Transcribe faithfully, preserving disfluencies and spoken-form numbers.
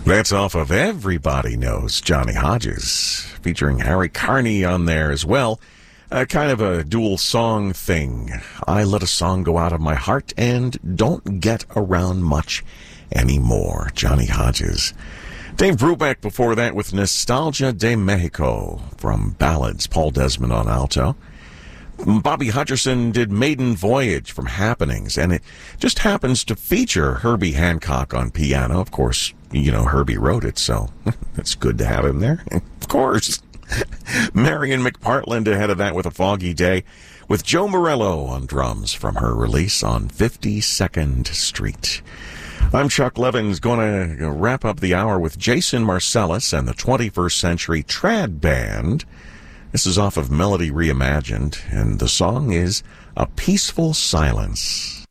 That's off of Everybody Knows Johnny Hodges, featuring Harry Carney on there as well. Uh, kind of a dual song thing. I let a song go out of my heart and don't get around much anymore. Johnny Hodges. Dave Brubeck before that with Nostalgia de Mexico from Ballads, Paul Desmond on alto. Bobby Hutcherson did Maiden Voyage from Happenings, and it just happens to feature Herbie Hancock on piano. Of course, you know, Herbie wrote it, so it's good to have him there. Of course. Marion McPartland ahead of that with A Foggy Day, with Joe Morello on drums from her release on fifty-second Street. I'm Chuck Levins, going to wrap up the hour with Jason Marcellus and the twenty-first Century Trad Band. This is off of Melody Reimagined, and the song is A Peaceful Silence.